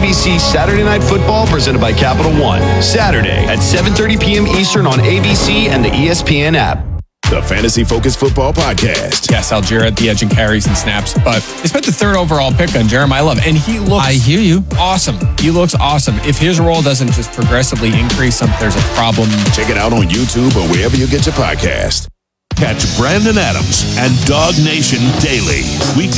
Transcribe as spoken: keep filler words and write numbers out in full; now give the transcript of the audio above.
B C Saturday Night Football presented by Capital One. Saturday at seven thirty p.m. Eastern on A B C and the E S P N app. The Fantasy Focus Football Podcast. Yes, Algier at the edge and carries and snaps, but they spent the third overall pick on Jeremiah Love, and he looks I hear you. awesome. He looks awesome. If his role doesn't just progressively increase, some there's a problem. Check it out on YouTube or wherever you get your podcast. Catch Brandon Adams and Dog Nation daily. Weekday